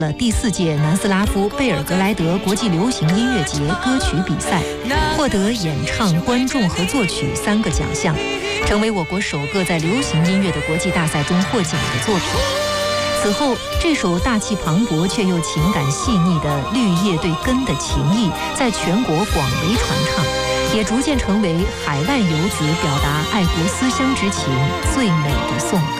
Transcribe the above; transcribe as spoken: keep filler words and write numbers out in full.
了第四届南斯拉夫贝尔格莱德国际流行音乐节歌曲比赛，获得演唱、观众和作曲三个奖项，成为我国首个在流行音乐的国际大赛中获奖的作品。此后，这首大气磅礴却又情感细腻的《绿叶对根》的情谊，在全国广为传唱，也逐渐成为海外游子表达爱国思乡之情最美的颂歌。